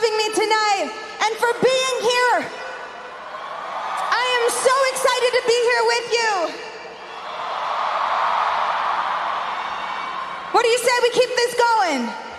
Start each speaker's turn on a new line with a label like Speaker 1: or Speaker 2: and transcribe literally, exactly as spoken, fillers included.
Speaker 1: joining me tonight and for being here. I am so excited to be here with you. What do you say we keep this going?